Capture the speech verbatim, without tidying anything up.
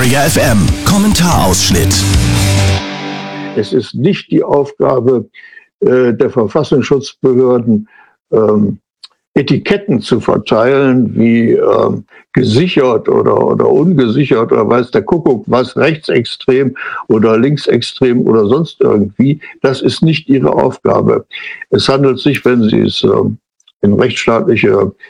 Detektor F M Kommentarausschnitt. Es ist nicht die Aufgabe äh, der Verfassungsschutzbehörden, ähm, Etiketten zu verteilen, wie ähm, gesichert oder, oder ungesichert oder weiß der Kuckuck was, rechtsextrem oder linksextrem oder sonst irgendwie. Das ist nicht ihre Aufgabe. Es handelt sich, wenn Sie es äh, in rechtsstaatliche